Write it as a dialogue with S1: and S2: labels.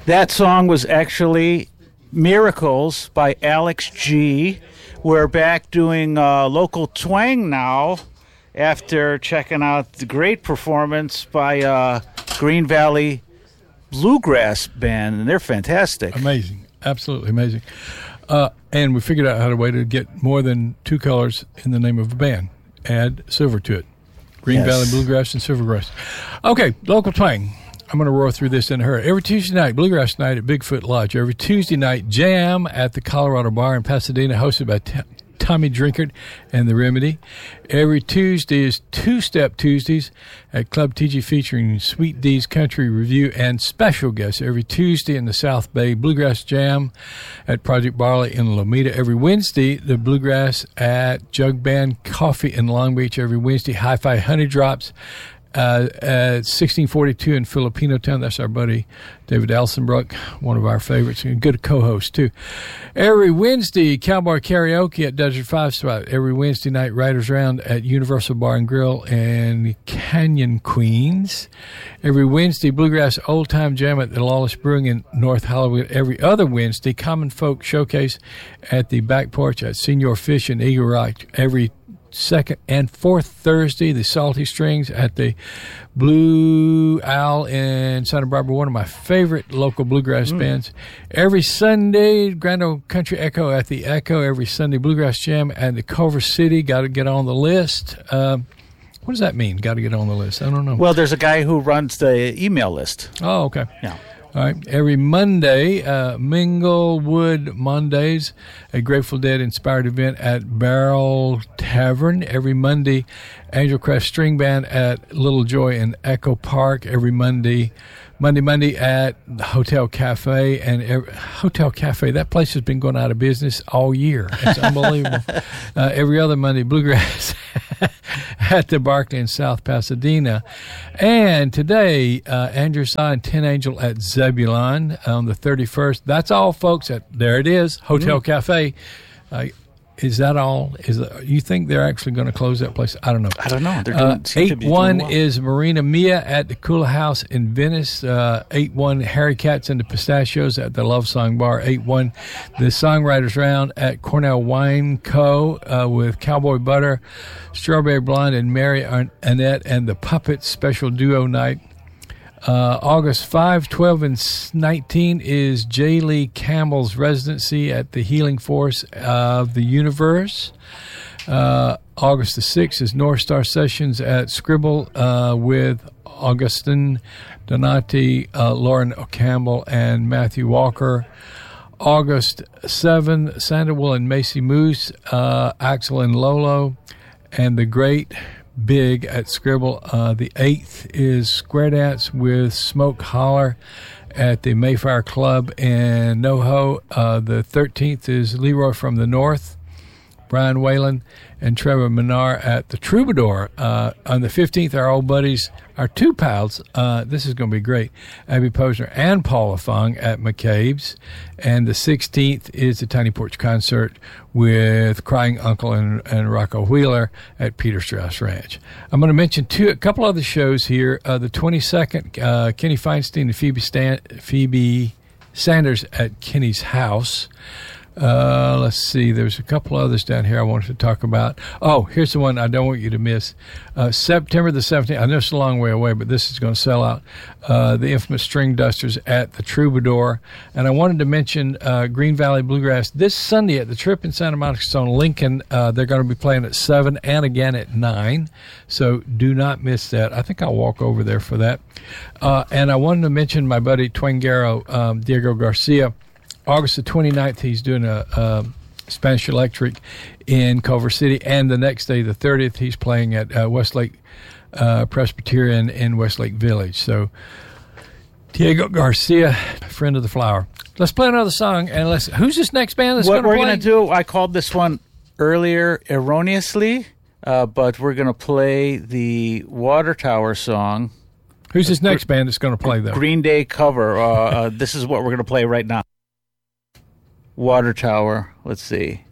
S1: That song was actually Miracles by Alex G. We're back doing local twang now after checking out the great performance by Green Valley Bluegrass Band, and they're fantastic.
S2: Amazing. Absolutely amazing. And we figured out how to way to get more than two colors in the name of a band. Add silver to it. Green Valley Bluegrass and Silvergrass. Okay, local twang. I'm going to roar through this in a hurry. Every Tuesday night, Bluegrass Night at Bigfoot Lodge. Every Tuesday night, Jam at the Colorado Bar in Pasadena, hosted by Tommy Drinkard and The Remedy. Every Tuesday is Two-Step Tuesdays at Club TG, featuring Sweet D's Country Review and special guests. Every Tuesday in the South Bay, Bluegrass Jam at Project Barley in Lomita. Every Wednesday, the Bluegrass at Jug Band Coffee in Long Beach. Every Wednesday, Hi-Fi Honey Drops at 1642 in Filipino Town. That's our buddy David Alsenbrook, one of our favorites, and a good co-host too. Every Wednesday, Cowboy Karaoke at Desert 5 Spot. Every Wednesday night, Riders Round at Universal Bar and Grill in Canyon, Queens. Every Wednesday, Bluegrass Old Time Jam at the Lawless Brewing in North Hollywood. Every other Wednesday, Common Folk Showcase at the Back Porch at Senior Fish in Eagle Rock. Every second and fourth Thursday, the Salty Strings at the Blue Owl in Santa Barbara, one of my favorite local bluegrass bands. Every Sunday, Grand Ole Country Echo at the Echo. Every Sunday, Bluegrass Jam at the Culver City. Got to get on the list. What does that mean, got to get on the list? I don't know.
S1: Well, there's a guy who runs the email list.
S2: Oh, okay.
S1: Yeah.
S2: All right. Every Monday, Minglewood Mondays, a Grateful Dead inspired event at Barrel Tavern. Every Monday, Angel Crest String Band at Little Joy in Echo Park. Every Monday at the Hotel Cafe. And Hotel Cafe, that place has been going out of business all year. It's unbelievable. Every other Monday, Bluegrass at the Barclay in South Pasadena. And today, Andrew Sy and Tin Angel at Zebulon on the 31st. That's all, folks. There it is, Hotel Cafe. Is that all? You think they're actually going to close that place? I don't know.
S1: I don't know. They're doing,
S2: 8-1 well. Is Marina Mia at the Kula House in Venice. 8-1 Harry Katz and the Pistachios at the Love Song Bar. 8-1 the Songwriters Round at Cornell Wine Co. With Cowboy Butter, Strawberry Blonde, and Mary Annette and the Puppets Special Duo Night. August 5, 12, and 19 is J. Lee Campbell's residency at the Healing Force of the Universe. August the 6th is North Star Sessions at Scribble with Augustin Donati, Lauren O'Campbell, and Matthew Walker. August 7, Sandoval and Macy Moose, Axel and Lolo, and the Great Big at Scribble. The 8th is Square Dance with Smoke Holler at the Mayfire Club in NoHo. The 13th is Leroy from the North, Brian Whalen, and Trevor Menard at the Troubadour. On the 15th, our old buddies, our two pals, this is going to be great, Abby Posner and Paula Fong at McCabe's. And the 16th is the Tiny Porch Concert with Crying Uncle and Rocco Wheeler at Peter Strauss Ranch. I'm going to mention a couple other shows here. The 22nd, Kenny Feinstein and Phoebe Sanders at Kenny's house. Let's see. There's a couple others down here I wanted to talk about. Oh, here's the one I don't want you to miss. September the 17th. I know it's a long way away, but this is going to sell out. The infamous String Dusters at the Troubadour. And I wanted to mention Green Valley Bluegrass this Sunday at the Trip in Santa Monica Stone, Lincoln. They're going to be playing at 7 and again at 9. So do not miss that. I think I'll walk over there for that. And I wanted to mention my buddy Twangaro, Diego Garcia. August the 29th, he's doing a Spanish Electric in Culver City. And the next day, the 30th, he's playing at Westlake Presbyterian in Westlake Village. So, Diego Garcia, friend of the flower. Let's play another song. And who's this next band that's going to play?
S1: What we're going to do, I called this one earlier erroneously, but we're going to play the Water Tower song.
S2: Who's this next band that's going to play, though?
S1: Green Day cover. This is what we're going to play right now. Water Tower. Let's see.